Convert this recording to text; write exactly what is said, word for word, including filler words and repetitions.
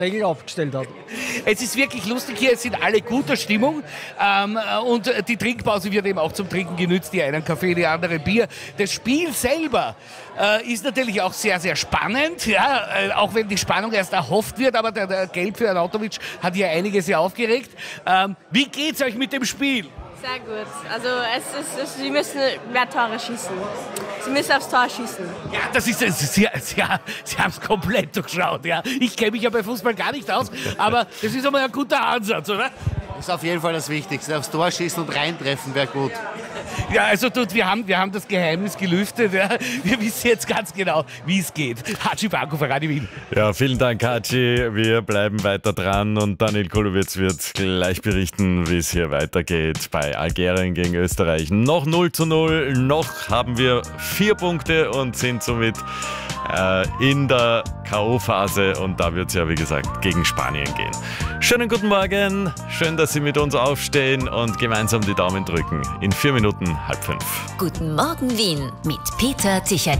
Regel aufgestellt hat. Es ist wirklich lustig hier, es sind alle guter Stimmung ähm, und die Trinkpause wird eben auch zum Trinken genützt, die einen Kaffee, die andere Bier. Das Spiel selber äh, ist natürlich auch sehr, sehr spannend, ja, äh, auch wenn die Spannung erst erhofft wird, aber der, der Gelb für Arnautovic hat hier einiges sehr aufgeregt. Ähm, wie geht's euch mit dem Spiel? Sehr gut. Also es ist, es, Sie müssen mehr Tore schießen. Sie müssen aufs Tor schießen. Ja, das ist, das ist, Sie, Sie, Sie haben es komplett durchschaut. Ja. Ich kenne mich ja bei Fußball gar nicht aus, aber das ist einmal ein guter Ansatz, oder? Das ist auf jeden Fall das Wichtigste. Aufs Tor schießen und reintreffen wäre gut. Ja, also tut, wir, haben, wir haben das Geheimnis gelüftet. Ja. Wir wissen jetzt ganz genau, wie es geht. Haji Banko für Radio Wien. Ja, vielen Dank, Haji. Wir bleiben weiter dran und Daniel Kulowitz wird gleich berichten, wie es hier weitergeht bei Algerien gegen Österreich. Noch null zu null, noch haben wir vier Punkte und sind somit äh, in der K O-Phase und da wird es ja, wie gesagt, gegen Spanien gehen. Schönen guten Morgen, schön, dass Sie mit uns aufstehen und gemeinsam die Daumen drücken. In vier Minuten halb fünf. Guten Morgen Wien mit Peter Tichatsch.